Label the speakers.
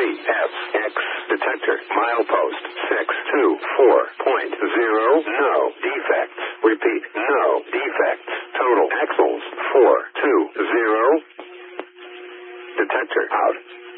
Speaker 1: CFX detector. Milepost 624.0. No defects. Repeat, no defects. Total axles 420. Detector out.